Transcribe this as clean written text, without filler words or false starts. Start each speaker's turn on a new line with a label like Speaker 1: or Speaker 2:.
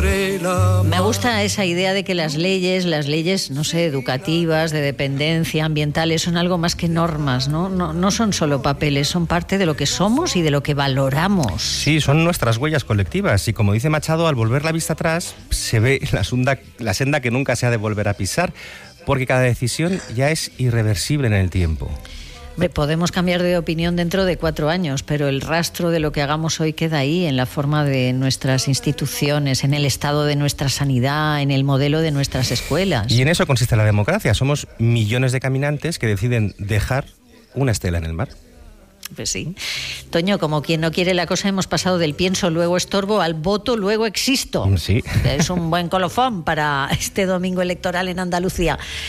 Speaker 1: Me gusta esa idea de que las leyes, no sé, educativas, de dependencia, ambientales, son algo más que normas, ¿no? No son solo papeles, son parte de lo que somos y de lo que valoramos.
Speaker 2: Sí, son nuestras huellas colectivas y, como dice Machado, al volver la vista atrás se ve la senda que nunca se ha de volver a pisar, porque cada decisión ya es irreversible en el tiempo.
Speaker 1: Podemos cambiar de opinión dentro de 4 años, pero el rastro de lo que hagamos hoy queda ahí, en la forma de nuestras instituciones, en el estado de nuestra sanidad, en el modelo de nuestras escuelas.
Speaker 2: Y en eso consiste la democracia. Somos millones de caminantes que deciden dejar una estela en el mar.
Speaker 1: Pues sí. Toño, como quien no quiere la cosa, hemos pasado del pienso, luego estorbo, al voto, luego existo.
Speaker 2: Sí.
Speaker 1: Es un buen colofón para este domingo electoral en Andalucía.